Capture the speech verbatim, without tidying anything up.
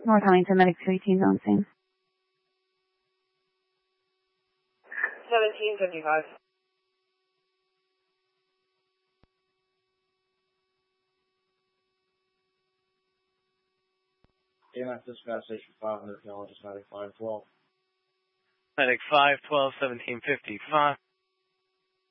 North Huntington, Medic two eighteen, zone same. seventeen fifty-five. A M S dispatch station five hundred, just Medic five twelve. Medic five twelve, seventeen fifty-five.